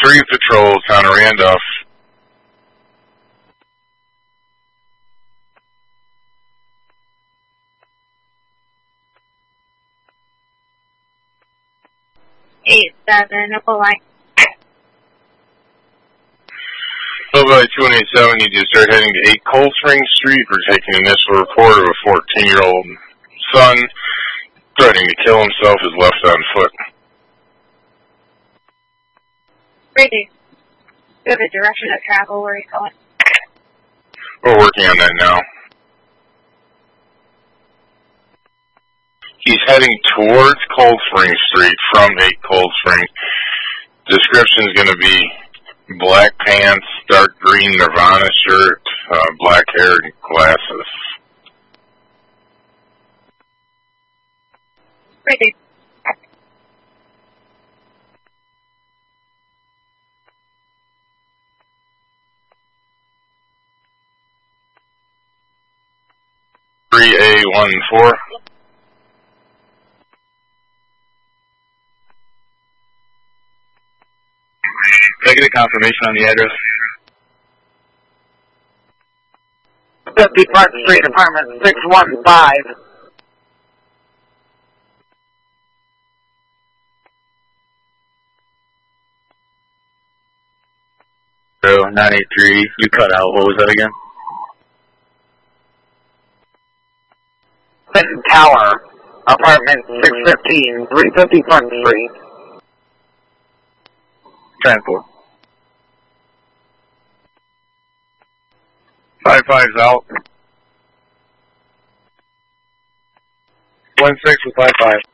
3 patrols on Randolph. Eight, 7, Nicole-Line. Hillbilly 287, you just start heading to 8 Cold Spring Street. We're taking an initial report of a 14-year-old son threatening to kill himself, is left on foot. Ready. You have a direction of travel, where are you going? We're working on that now. He's heading towards Cold Spring Street from 8 Cold Spring. Description's going to be black pants, dark green Nirvana shirt, black hair, and glasses. Ready. A14. Can I get a confirmation on the address? 50 Park Street, apartment 615. 983. You cut out. What was that again? Clinton Tower, apartment 615, 350 Park Street. Transport. 55's out. 16 with 55.